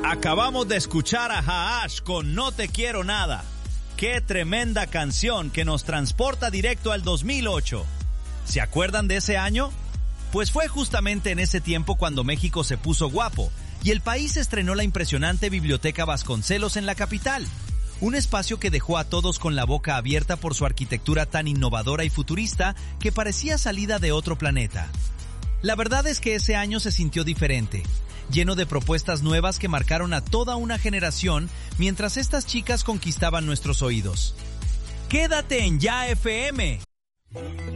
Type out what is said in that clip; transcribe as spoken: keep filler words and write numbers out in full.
Acabamos de escuchar a Haash con No Te Quiero Nada. ¡Qué tremenda canción que nos transporta directo al dos mil ocho! ¿Se acuerdan de ese año? Pues fue justamente en ese tiempo cuando México se puso guapo y el país estrenó la impresionante Biblioteca Vasconcelos en la capital. Un espacio que dejó a todos con la boca abierta por su arquitectura tan innovadora y futurista que parecía salida de otro planeta. La verdad es que ese año se sintió diferente, lleno de propuestas nuevas que marcaron a toda una generación mientras estas chicas conquistaban nuestros oídos. ¡Quédate en Ya F M!